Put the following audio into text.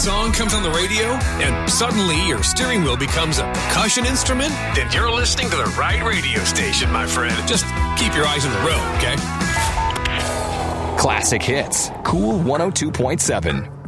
Song comes on the radio and suddenly your steering wheel becomes a percussion instrument? Then you're listening to the right radio station, my friend. Just keep your eyes on the road, okay? Classic hits. Cool 102.7.